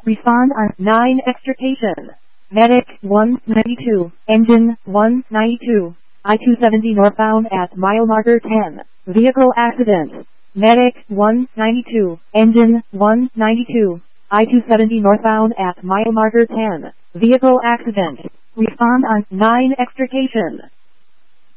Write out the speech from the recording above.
Respond on 9 extrication. Medic 192, engine 192, I-270 northbound at mile marker 10. Vehicle accident. Medic 192, engine 192, I-270 northbound at mile marker 10. Vehicle accident. Respond on 9 extrication.